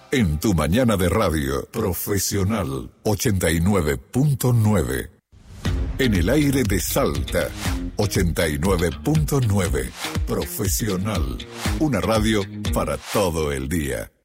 En tu mañana de radio, Profesional 89.9. En el aire de Salta, 89.9. Profesional, una radio para todo el día.